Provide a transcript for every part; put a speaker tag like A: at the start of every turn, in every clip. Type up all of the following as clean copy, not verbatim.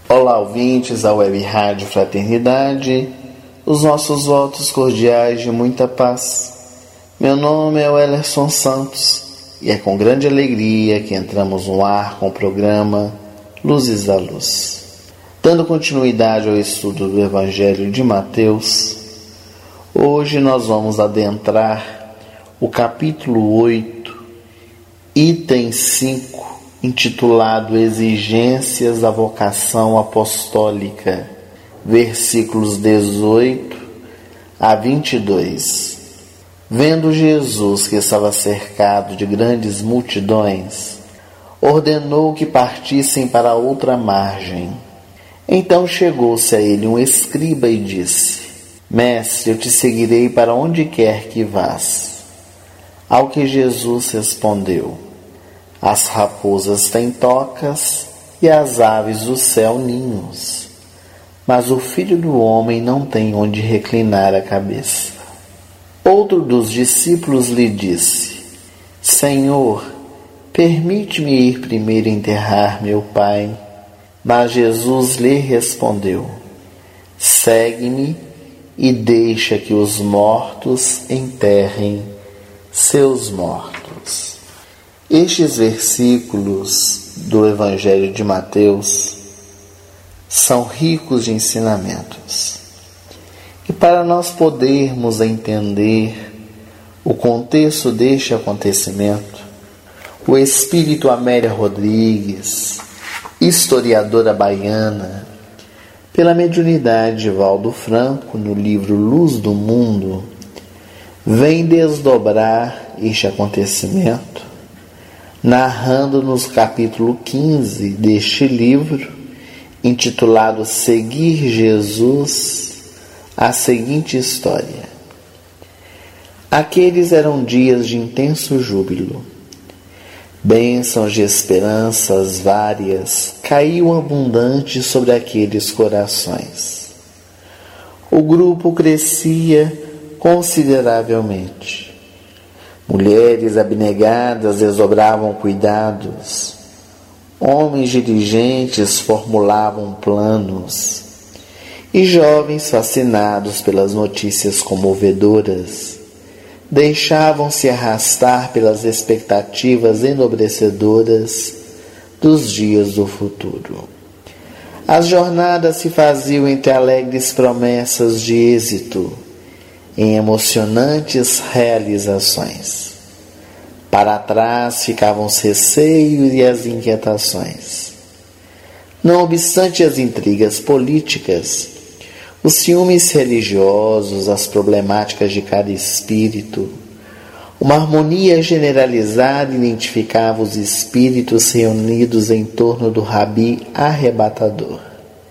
A: Olá, ouvintes da Web Rádio Fraternidade, os nossos votos cordiais de muita paz. Meu nome é Wellerson Santos e é com grande alegria que entramos no ar com o programa Luzes da Luz. Dando continuidade ao estudo do Evangelho de Mateus, hoje nós vamos adentrar o capítulo 8, item 5, intitulado Exigências da Vocação Apostólica, versículos 18 a 22. Vendo Jesus que estava cercado de grandes multidões, ordenou que partissem para outra margem. Então chegou-se a ele um escriba e disse: Mestre, eu te seguirei para onde quer que vás. Ao que Jesus respondeu: As raposas têm tocas e as aves do céu ninhos, mas o Filho do Homem não tem onde reclinar a cabeça. Outro dos discípulos lhe disse: Senhor, permite-me ir primeiro enterrar meu pai. Mas Jesus lhe respondeu: Segue-me e deixa que os mortos enterrem seus mortos. Estes versículos do Evangelho de Mateus são ricos de ensinamentos. E para nós podermos entender o contexto deste acontecimento, o espírito Amélia Rodrigues, historiadora baiana, pela mediunidade de Valdo Franco, no livro Luz do Mundo, vem desdobrar este acontecimento, narrando nos capítulo 15 deste livro, intitulado Seguir Jesus, a seguinte história. Aqueles eram dias de intenso júbilo. Bênçãos de esperanças várias caíam abundantes sobre aqueles corações. O grupo crescia consideravelmente. Mulheres abnegadas desdobravam cuidados. Homens diligentes formulavam planos. E jovens fascinados pelas notícias comovedoras deixavam-se arrastar pelas expectativas enobrecedoras dos dias do futuro. As jornadas se faziam entre alegres promessas de êxito, em emocionantes realizações. Para trás ficavam os receios e as inquietações. Não obstante as intrigas políticas, os ciúmes religiosos, as problemáticas de cada espírito, uma harmonia generalizada identificava os espíritos reunidos em torno do Rabi arrebatador.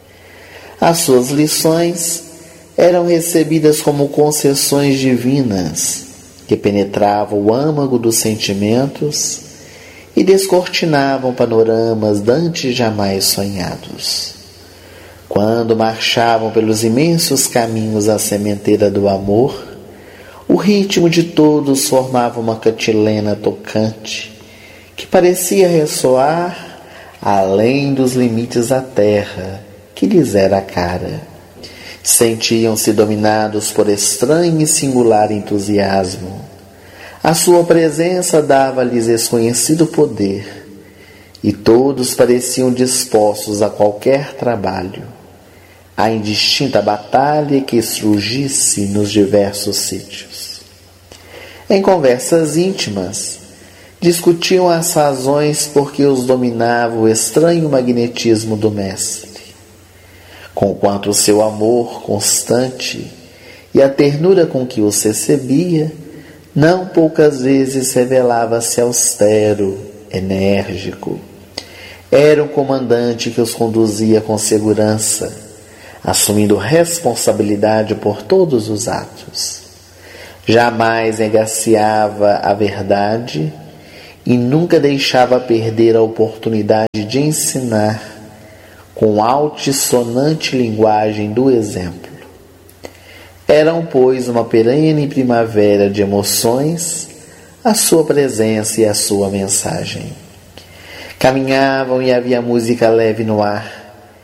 A: As suas lições eram recebidas como concessões divinas, que penetravam o âmago dos sentimentos e descortinavam panoramas dantes jamais sonhados. Quando marchavam pelos imensos caminhos à sementeira do amor, o ritmo de todos formava uma cantilena tocante, que parecia ressoar além dos limites da terra que lhes era cara. Sentiam-se dominados por estranho e singular entusiasmo. A sua presença dava-lhes desconhecido poder, e todos pareciam dispostos a qualquer trabalho, a indistinta batalha que surgisse nos diversos sítios. Em conversas íntimas, discutiam as razões por que os dominava o estranho magnetismo do Mestre. Conquanto o seu amor constante e a ternura com que os recebia, não poucas vezes revelava-se austero, enérgico. Era um comandante que os conduzia com segurança, assumindo responsabilidade por todos os atos. Jamais negaciava a verdade e nunca deixava perder a oportunidade de ensinar com altissonante linguagem do exemplo. Eram, pois, uma perene primavera de emoções, a sua presença e a sua mensagem. Caminhavam e havia música leve no ar,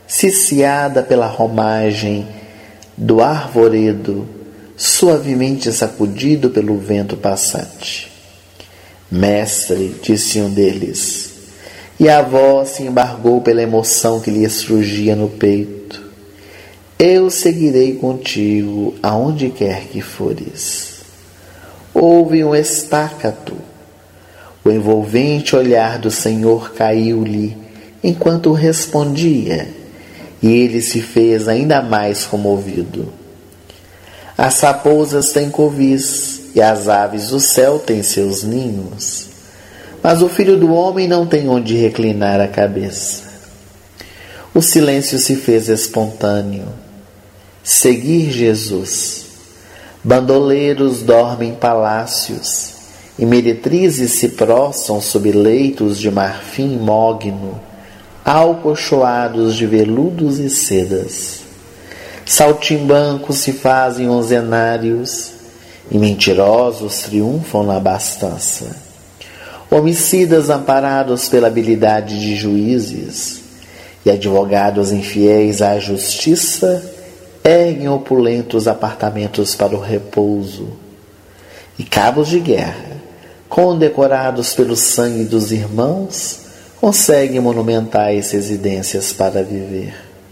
A: ciciada pela romagem do arvoredo, suavemente sacudido pelo vento passante. Mestre, disse um deles, e a voz se embargou pela emoção que lhe surgia no peito. Eu seguirei contigo aonde quer que fores. Houve um estácato. O envolvente olhar do Senhor caiu-lhe enquanto respondia, e ele se fez ainda mais comovido. As raposas têm covis, e as aves do céu têm seus ninhos, mas o filho do homem não tem onde reclinar a cabeça. O silêncio se fez espontâneo. Seguir Jesus. Bandoleiros dormem em palácios, e meretrizes se prostram sob leitos de marfim mogno, alcochoados de veludos e sedas. Saltimbancos se fazem onzenários, e mentirosos triunfam na abastança. Homicidas amparados pela habilidade de juízes, e advogados infiéis à justiça erguem opulentos apartamentos para o repouso, e cabos de guerra, condecorados pelo sangue dos irmãos, conseguem monumentais residências para viver.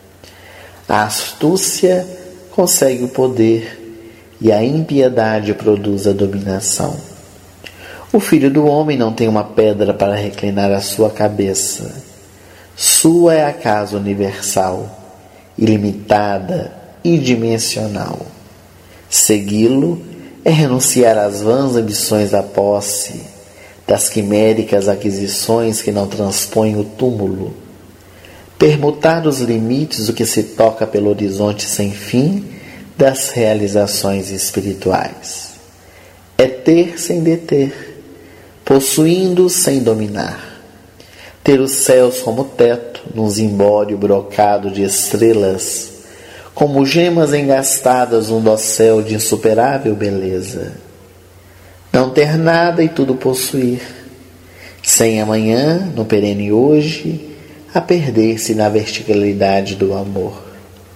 A: A astúcia consegue o poder, e a impiedade produz a dominação. O Filho do Homem não tem uma pedra para reclinar a sua cabeça. Sua é a casa universal, ilimitada e dimensional. Segui-lo é renunciar às vãs ambições da posse, das quiméricas aquisições que não transpõem o túmulo. Permutar os limites do que se toca pelo horizonte sem fim das realizações espirituais. É ter sem deter, possuindo sem dominar. Ter os céus como teto, num zimbório brocado de estrelas, como gemas engastadas num dossel de insuperável beleza. Não ter nada e tudo possuir, sem amanhã, no perene hoje, a perder-se na verticalidade do amor.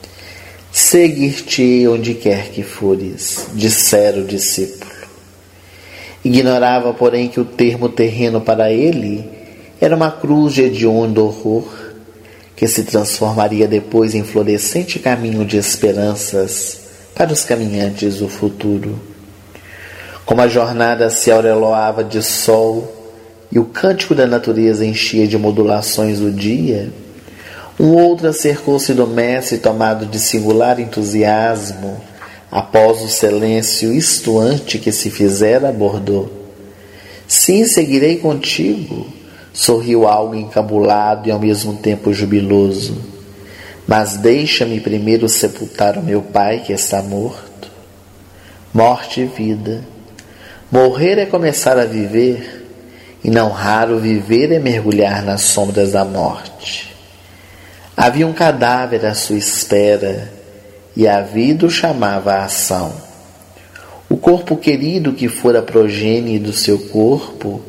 A: Seguir-te onde quer que fores, dissera o discípulo. Ignorava, porém, que o termo terreno para ele era uma cruz de hediondo horror, que se transformaria depois em florescente caminho de esperanças para os caminhantes do futuro. Como a jornada se aureolava de sol e o cântico da natureza enchia de modulações o dia, um outro acercou-se do mestre tomado de singular entusiasmo, após o silêncio estuante que se fizera, abordou. Sim, seguirei contigo, sorriu algo encabulado e ao mesmo tempo jubiloso. Mas deixa-me primeiro sepultar o meu pai que está morto. Morte e vida. Morrer é começar a viver, e não raro viver é mergulhar nas sombras da morte. Havia um cadáver à sua espera, e a vida o chamava à ação. O corpo querido que fora progênie do seu corpo,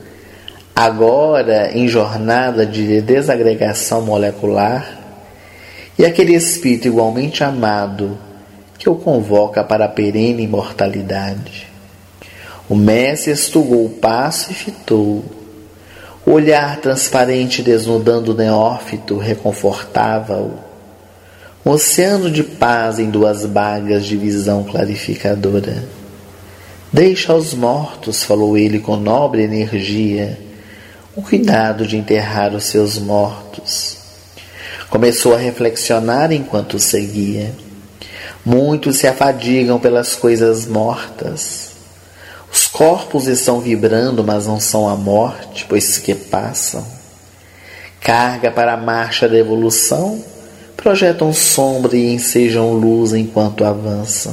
A: agora em jornada de desagregação molecular, e aquele espírito igualmente amado que o convoca para a perene imortalidade. O mestre estugou o passo e fitou. O olhar transparente desnudando o neófito reconfortava-o. Um oceano de paz em duas bagas de visão clarificadora. Deixa aos mortos, falou ele com nobre energia, o cuidado de enterrar os seus mortos. Começou a reflexionar enquanto seguia. Muitos se afadigam pelas coisas mortas. Os corpos estão vibrando, mas não são a morte, pois que passam. Carga para a marcha da evolução, projetam sombra e ensejam luz enquanto avançam.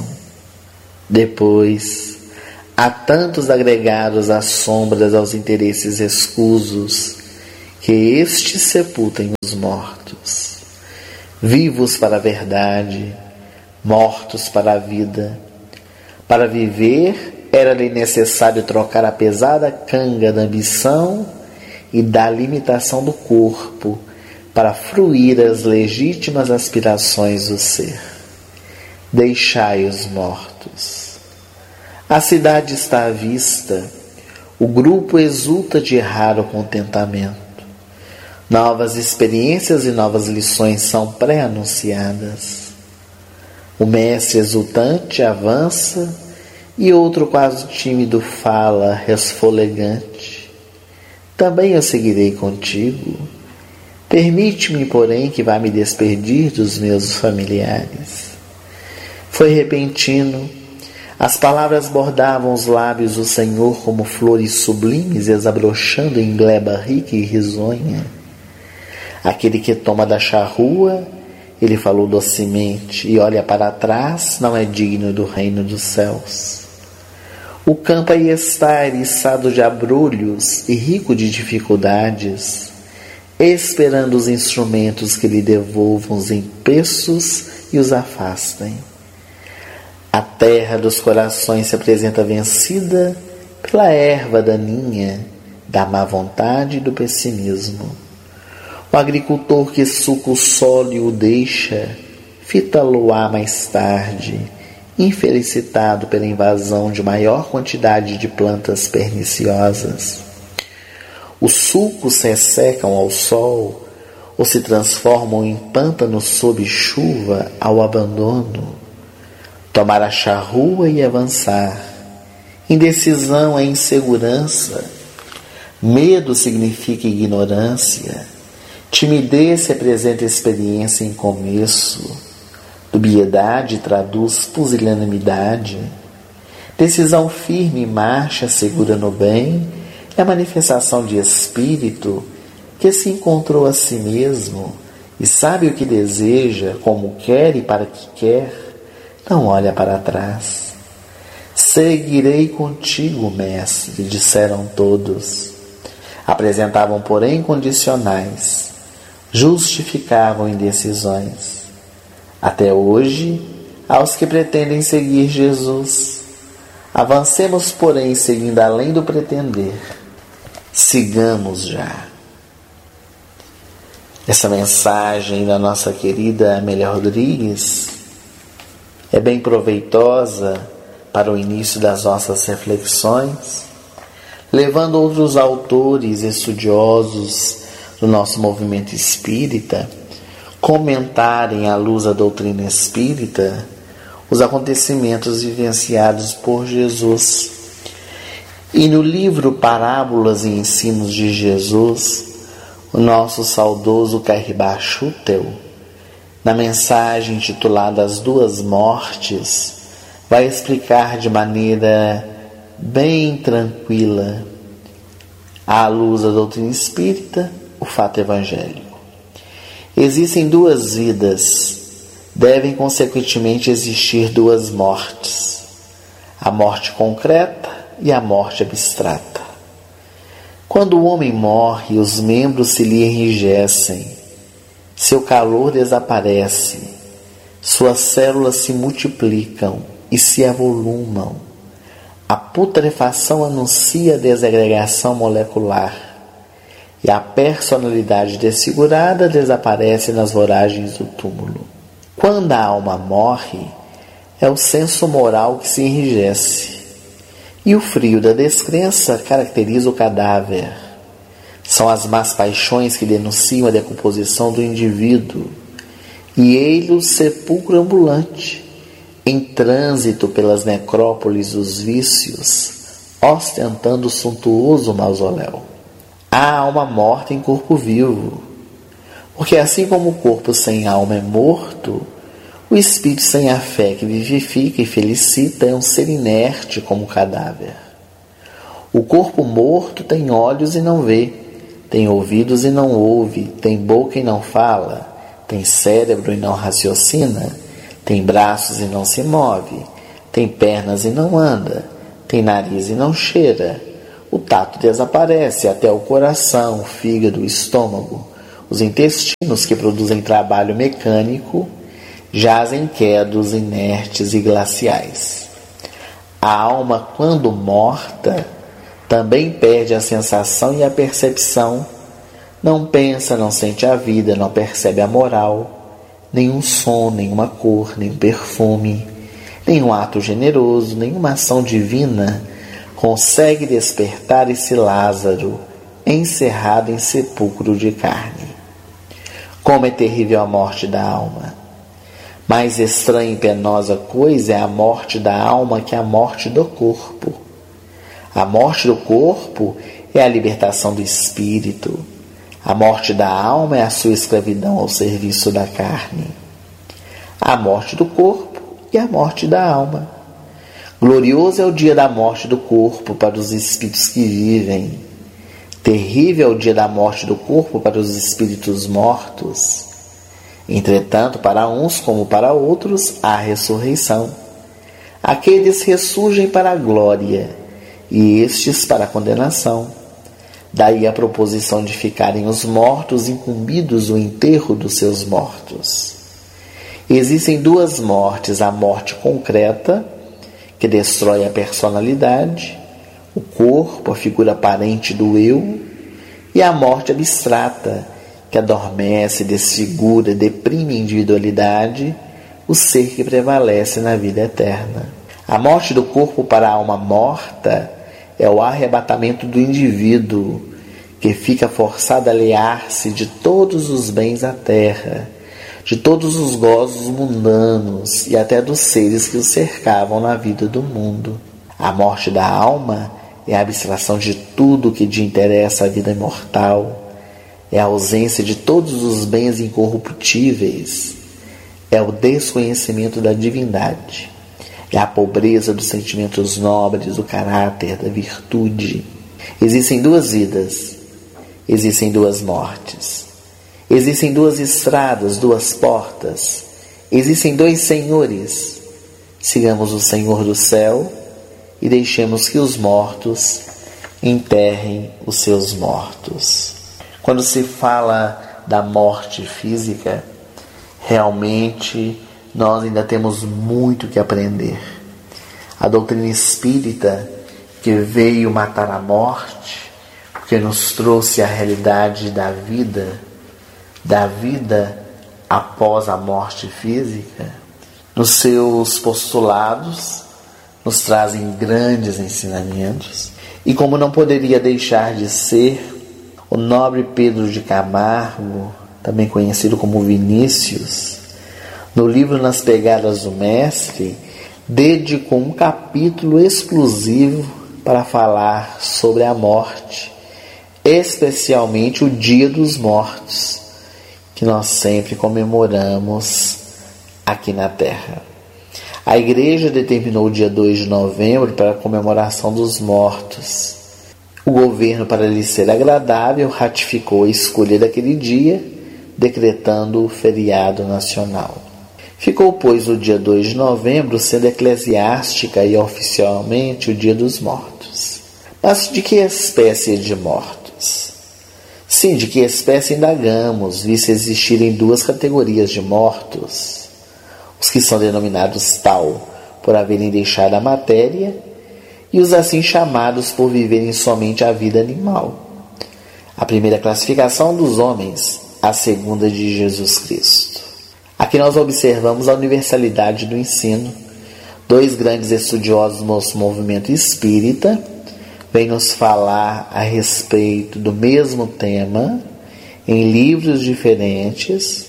A: Depois, há tantos agregados às sombras aos interesses escusos, que estes sepultem os mortos. Vivos para a verdade, mortos para a vida. Para viver, era-lhe necessário trocar a pesada canga da ambição e da limitação do corpo para fruir as legítimas aspirações do ser. Deixai os mortos. A cidade está à vista, o grupo exulta de raro contentamento. Novas experiências e novas lições são pré-anunciadas. O mestre exultante avança e outro quase tímido fala, resfolegante. Também eu seguirei contigo. Permite-me, porém, que vá me despedir dos meus familiares. Foi repentino. As palavras bordavam os lábios do Senhor como flores sublimes, desabrochando em gleba rica e risonha. Aquele que toma da charrua, ele falou docemente, e olha para trás, não é digno do reino dos céus. O campo aí está eriçado de abrolhos e rico de dificuldades, esperando os instrumentos que lhe devolvam os empeços e os afastem. A terra dos corações se apresenta vencida pela erva daninha da má vontade e do pessimismo. O agricultor que suca o solo e o deixa, fita-lo-á mais tarde, infelicitado pela invasão de maior quantidade de plantas perniciosas. Os sulcos se ressecam ao sol ou se transformam em pântanos sob chuva ao abandono. Tomar a charrua e avançar. Indecisão é insegurança. Medo significa ignorância. Timidez representa experiência em começo. Dubiedade traduz pusilanimidade. Decisão firme e marcha segura no bem é a manifestação de espírito que se encontrou a si mesmo e sabe o que deseja, como quer e para que quer. Não olha para trás. Seguirei contigo, mestre, disseram todos. Apresentavam, porém, condicionais. Justificavam indecisões. Até hoje, aos que pretendem seguir Jesus. Avancemos, porém, seguindo além do pretender. Sigamos já. Essa mensagem da nossa querida Amélia Rodrigues é bem proveitosa para o início das nossas reflexões, levando outros autores estudiosos do nosso movimento espírita comentarem à luz da doutrina espírita os acontecimentos vivenciados por Jesus. E no livro Parábolas e Ensinos de Jesus, o nosso saudoso Caribá Schutel, na mensagem intitulada As Duas Mortes, vai explicar de maneira bem tranquila, à luz da doutrina espírita, o fato evangélico. Existem duas vidas, devem consequentemente existir duas mortes, a morte concreta e a morte abstrata. Quando o homem morre, os membros se lhe enrijecem, seu calor desaparece, suas células se multiplicam e se avolumam. A putrefação anuncia a desagregação molecular e a personalidade desfigurada desaparece nas voragens do túmulo. Quando a alma morre, é o senso moral que se enrijece e o frio da descrença caracteriza o cadáver. São as más paixões que denunciam a decomposição do indivíduo e ele o sepulcro ambulante, em trânsito pelas necrópolis dos vícios, ostentando o suntuoso mausoléu. Há alma morta em corpo vivo, porque assim como o corpo sem alma é morto, o espírito sem a fé que vivifica e felicita é um ser inerte como o cadáver. O corpo morto tem olhos e não vê, tem ouvidos e não ouve, tem boca e não fala, tem cérebro e não raciocina, tem braços e não se move, tem pernas e não anda, tem nariz e não cheira. O tato desaparece, até o coração, o fígado, o estômago, os intestinos que produzem trabalho mecânico, jazem quedos inertes e glaciais. A alma, quando morta, também perde a sensação e a percepção, Não pensa, não sente a vida, não percebe a moral, nenhum som, nenhuma cor, nenhum perfume, nenhum ato generoso, nenhuma ação divina consegue despertar esse Lázaro encerrado em sepulcro de carne. Como é terrível a morte da alma! Mais estranha e penosa coisa é a morte da alma que a morte do corpo. A morte do corpo é a libertação do espírito. A morte da alma é a sua escravidão ao serviço da carne. A morte do corpo e a morte da alma. Glorioso é o dia da morte do corpo para os espíritos que vivem. Terrível é o dia da morte do corpo para os espíritos mortos. Entretanto, para uns como para outros, há ressurreição. Aqueles ressurgem para a glória, e estes para a condenação. Daí a proposição de ficarem os mortos incumbidos do enterro dos seus mortos. Existem duas mortes: a morte concreta, que destrói a personalidade, o corpo, a figura aparente do eu, e a morte abstrata, que adormece, desfigura, deprime a individualidade, o ser que prevalece na vida eterna. A morte do corpo para a alma morta é o arrebatamento do indivíduo, que fica forçado a alhear-se de todos os bens da terra, de todos os gozos mundanos e até dos seres que o cercavam na vida do mundo. A morte da alma é a abstração de tudo que te interessa à vida imortal, é a ausência de todos os bens incorruptíveis, é o desconhecimento da divindade, é a pobreza dos sentimentos nobres, do caráter, da virtude. Existem duas vidas, existem duas mortes, existem duas estradas, duas portas, existem dois senhores. Sigamos o Senhor do céu e deixemos que os mortos enterrem os seus mortos. Quando se fala da morte física, realmente nós ainda temos muito que aprender. A doutrina espírita, que veio matar a morte, porque nos trouxe a realidade da vida após a morte física, nos seus postulados nos trazem grandes ensinamentos. E como não poderia deixar de ser, o nobre Pedro de Camargo, também conhecido como Vinícius, no livro Nas Pegadas do Mestre, dedicou um capítulo exclusivo para falar sobre a morte, especialmente o Dia dos Mortos, que nós sempre comemoramos aqui na Terra. A Igreja determinou o dia 2 de novembro para a comemoração dos mortos. O governo, para lhe ser agradável, ratificou a escolha daquele dia, decretando o feriado nacional. Ficou, pois, o dia 2 de novembro sendo eclesiástica e oficialmente o Dia dos Mortos. Mas de que espécie de mortos? Sim, de que espécie indagamos, visto existirem duas categorias de mortos: os que são denominados tal por haverem deixado a matéria, e os assim chamados por viverem somente a vida animal. A primeira classificação dos homens, a segunda de Jesus Cristo. Aqui nós observamos a universalidade do ensino. Dois grandes estudiosos do nosso movimento espírita vêm nos falar a respeito do mesmo tema, em livros diferentes,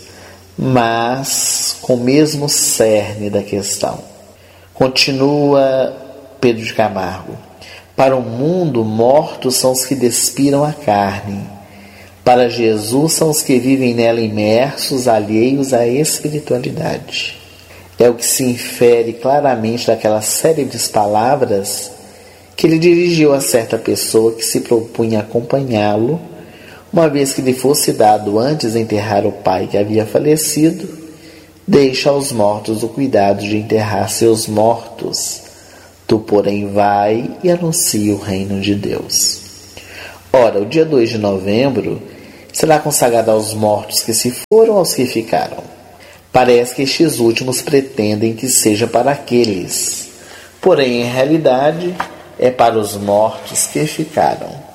A: mas com o mesmo cerne da questão. Continua Pedro de Camargo: para o mundo, mortos são os que despiram a carne. Para Jesus são os que vivem nela imersos, alheios à espiritualidade. É o que se infere claramente daquelas célebres palavras que ele dirigiu a certa pessoa que se propunha acompanhá-lo, uma vez que lhe fosse dado antes de enterrar o pai que havia falecido: deixa aos mortos o cuidado de enterrar seus mortos. Tu, porém, vai e anuncia o reino de Deus. Ora, o dia 2 de novembro será consagrado aos mortos que se foram, aos que ficaram. Parece que estes últimos pretendem que seja para aqueles, porém, em realidade, é para os mortos que ficaram.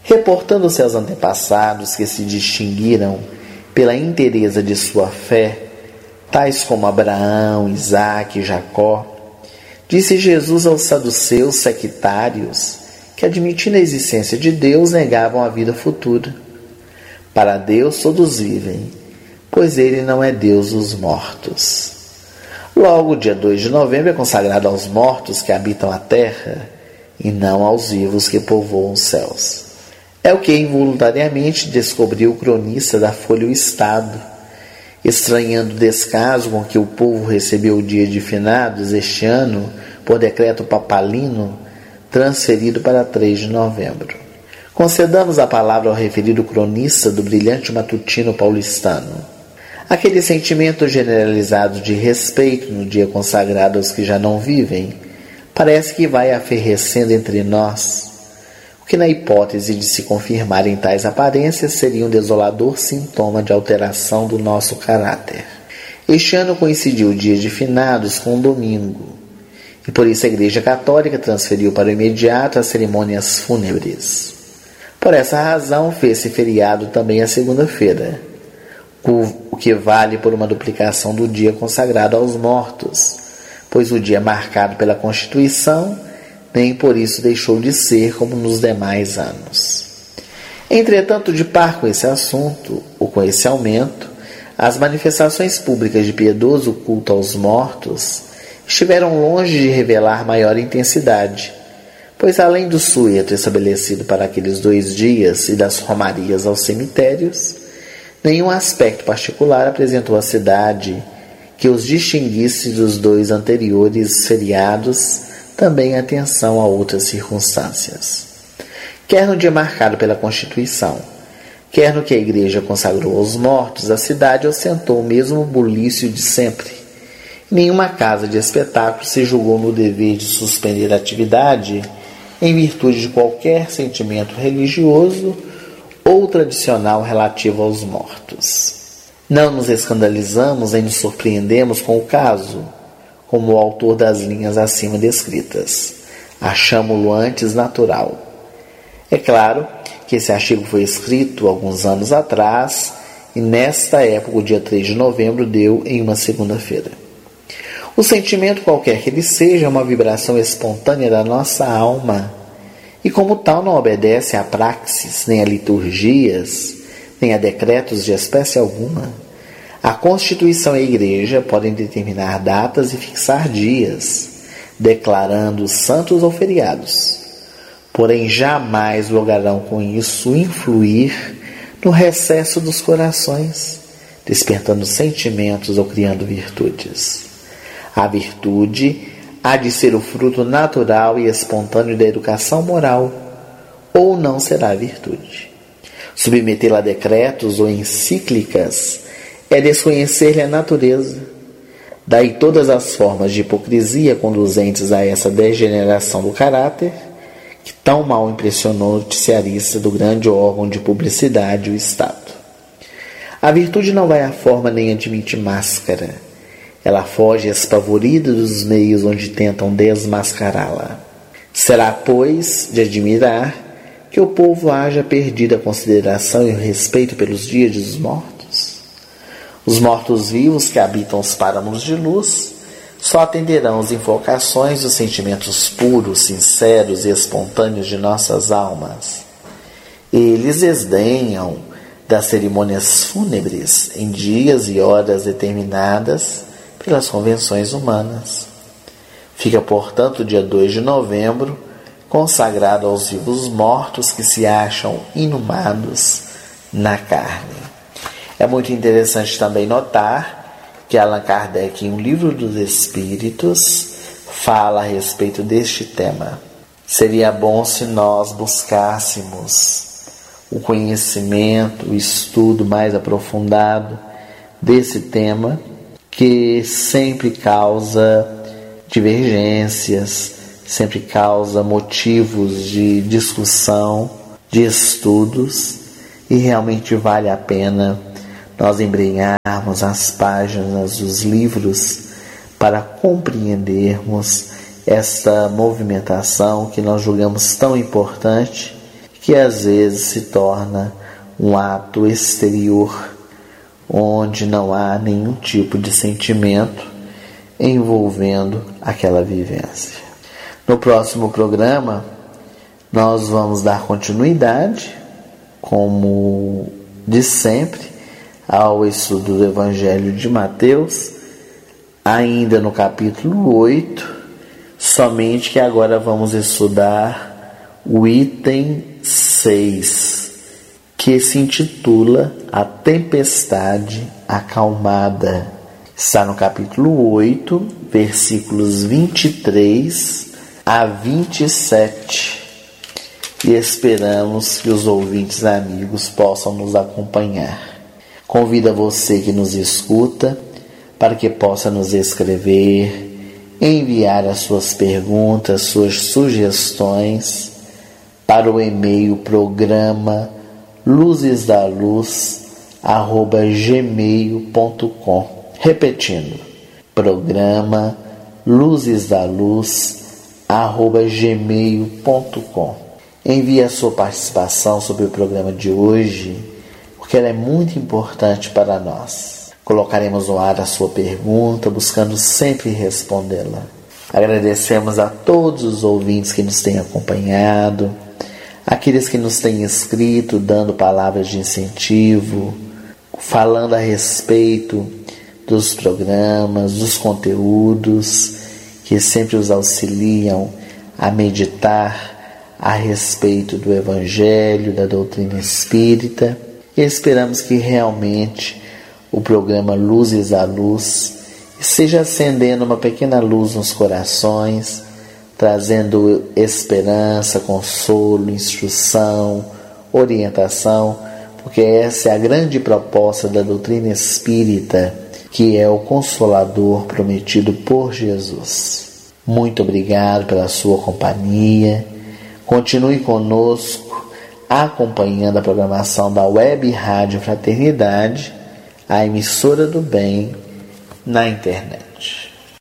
A: reportando seus antepassados que se distinguiram pela inteireza de sua fé, tais como Abraão, Isaque e Jacó, disse Jesus aos saduceus sectários que, admitindo a existência de Deus, negavam a vida futura. Para Deus todos vivem, pois Ele não é Deus dos mortos. Logo, o dia 2 de novembro é consagrado aos mortos que habitam a terra e não aos vivos que povoam os céus. É o que involuntariamente descobriu o cronista da Folha O Estado, estranhando o descaso com que o povo recebeu o dia de finados este ano por decreto papalino, transferido para 3 de novembro. Concedamos a palavra ao referido cronista do brilhante matutino paulistano. Aquele sentimento generalizado de respeito no dia consagrado aos que já não vivem parece que vai aferrecendo entre nós, o que, na hipótese de se confirmarem tais aparências, seria um desolador sintoma de alteração do nosso caráter. Este ano coincidiu o dia de finados com um domingo, e por isso a Igreja Católica transferiu para o imediato as cerimônias fúnebres. Por essa razão, fez-se feriado também a segunda-feira, o que vale por uma duplicação do dia consagrado aos mortos, pois o dia marcado pela Constituição nem por isso deixou de ser como nos demais anos. Entretanto, de par com esse assunto, ou com esse aumento, as manifestações públicas de piedoso culto aos mortos estiveram longe de revelar maior intensidade, pois além do sueto estabelecido para aqueles 2 dias e das romarias aos cemitérios, nenhum aspecto particular apresentou à cidade que os distinguisse dos 2 anteriores feriados, também atenção a outras circunstâncias. Quer no dia marcado pela Constituição, quer no que a Igreja consagrou aos mortos, a cidade ostentou o mesmo bulício de sempre. Nenhuma casa de espetáculo se julgou no dever de suspender a atividade em virtude de qualquer sentimento religioso ou tradicional relativo aos mortos. Não nos escandalizamos nem nos surpreendemos com o caso, como o autor das linhas acima descritas. Achamo-lo antes natural. É claro que esse artigo foi escrito alguns anos atrás e nesta época, o dia 3 de novembro, deu em uma segunda-feira. O sentimento, qualquer que ele seja, é uma vibração espontânea da nossa alma e, como tal, não obedece a praxes, nem a liturgias, nem a decretos de espécie alguma. A Constituição e a Igreja podem determinar datas e fixar dias, declarando santos ou feriados, porém jamais lograrão com isso influir no recesso dos corações, despertando sentimentos ou criando virtudes. A virtude há de ser o fruto natural e espontâneo da educação moral, ou não será virtude. Submetê-la a decretos ou encíclicas é desconhecer-lhe a natureza. Daí todas as formas de hipocrisia conduzentes a essa degeneração do caráter, que tão mal impressionou o noticiarista do grande órgão de publicidade, o Estado. A virtude não vai à forma nem admite máscara. Ela foge espavorida dos meios onde tentam desmascará-la. Será, pois, de admirar que o povo haja perdido a consideração e o respeito pelos dias dos mortos? Os mortos-vivos que habitam os páramos de luz só atenderão às invocações dos sentimentos puros, sinceros e espontâneos de nossas almas. Eles desdenham das cerimônias fúnebres em dias e horas determinadas pelas convenções humanas. Fica, portanto, o dia 2 de novembro consagrado aos vivos mortos que se acham inumados na carne. É muito interessante também notar que Allan Kardec, em O Livro dos Espíritos, fala a respeito deste tema. Seria bom se nós buscássemos o conhecimento, o estudo mais aprofundado desse tema, que sempre causa divergências, sempre causa motivos de discussão, de estudos, e realmente vale a pena nós embrenharmos as páginas dos livros para compreendermos esta movimentação que nós julgamos tão importante, que às vezes se torna um ato exterior, onde não há nenhum tipo de sentimento envolvendo aquela vivência. No próximo programa, nós vamos dar continuidade, como de sempre, ao estudo do Evangelho de Mateus, ainda no capítulo 8, somente que agora vamos estudar o item 6, que se intitula A Tempestade Acalmada. Está no capítulo 8, versículos 23 a 27. E esperamos que os ouvintes amigos possam nos acompanhar. Convido a você que nos escuta para que possa nos escrever, enviar as suas perguntas, suas sugestões para o e-mail programa luzesdaluz@gmail.com. Repetindo, programa luzesdaluz@gmail.com. Envie a sua participação sobre o programa de hoje, porque ela é muito importante para nós. Colocaremos no ar a sua pergunta, buscando sempre respondê-la. Agradecemos a todos os ouvintes que nos têm acompanhado, aqueles que nos têm escrito, dando palavras de incentivo, falando a respeito dos programas, dos conteúdos, que sempre os auxiliam a meditar a respeito do Evangelho, da doutrina espírita. E esperamos que realmente o programa Luzes à Luz esteja acendendo uma pequena luz nos corações, trazendo esperança, consolo, instrução, orientação, porque essa é a grande proposta da doutrina espírita, que é o Consolador prometido por Jesus. Muito obrigado pela sua companhia. Continue conosco, acompanhando a programação da Web Rádio Fraternidade, a emissora do bem na internet.